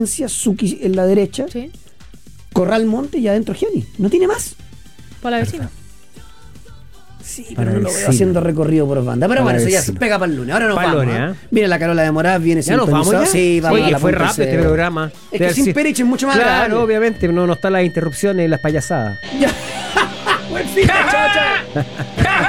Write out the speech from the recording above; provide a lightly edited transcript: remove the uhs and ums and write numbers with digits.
Suki en la derecha, Sí, Corral Monte y adentro Gianni. No tiene más. por la vecina. Sí, Para pero no lo vecino. veo haciendo recorrido por banda. Pero Para bueno, eso ya se vecino. pega para el lunes. Ahora nos Para el vamos. lunes, Viene la Carola de Moraz, viene ¿Ya nos vamos ya? sintonizado. Sí, vamos a Oye, la fue punta rápido del este cerro. programa. Es que Debe sin ser- Perich es mucho más Claro, agradable. obviamente, no están las interrupciones y las payasadas. Ya. Buen fin, chao, chao.